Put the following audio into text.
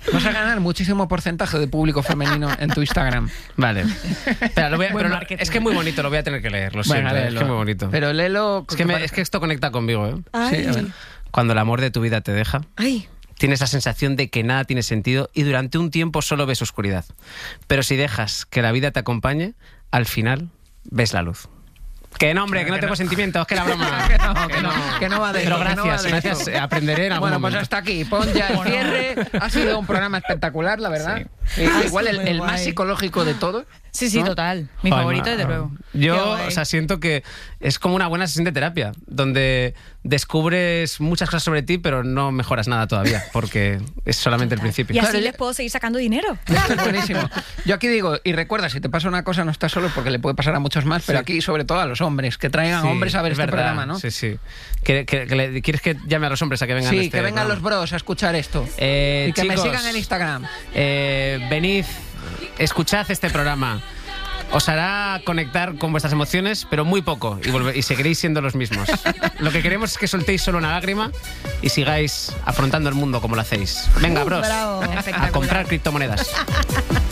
Vas a ganar muchísimo porcentaje de público femenino en tu Instagram. Vale. Espera, es que es muy bonito, lo voy a tener que leer, lo siento, es que es muy bonito. Pero léelo... Es que esto conecta conmigo, ¿eh? Sí, a ver. Cuando el amor de tu vida te deja, Ay. tienes la sensación de que nada tiene sentido y durante un tiempo solo ves oscuridad. Pero si dejas que la vida te acompañe, al final ves la luz. Que no, hombre, que no tengo sentimientos, que era broma. que no va de Pero eso, que no va de gracias, eso. aprenderé en algún Bueno, momento. pues hasta aquí. Pon ya el cierre. Ha sido un programa espectacular, la verdad. Igual el más psicológico de todos. Sí, ¿no? total. Mi Joder, favorito, desde luego. Yo, siento que es como una buena sesión de terapia, donde descubres muchas cosas sobre ti, pero no mejoras nada todavía, porque es solamente el principio. Y así Claro, les puedo seguir sacando dinero. Esto es buenísimo. Yo aquí digo, y recuerda, si te pasa una cosa no estás solo porque le puede pasar a muchos más, pero aquí sobre todo a los hombres, que traigan Sí, hombres a ver es este verdad, programa, ¿no? Sí, sí. ¿Quieres que llame a los hombres a que vengan Sí, a este que vengan programa? los bros a escuchar esto. y que me Chicos, sigan en Instagram. Venid, escuchad este programa. Os hará conectar con vuestras emociones, pero muy poco, y seguiréis siendo los mismos. Lo que queremos es que soltéis solo una lágrima y sigáis afrontando el mundo como lo hacéis. Venga, bros, Bravo. a comprar criptomonedas.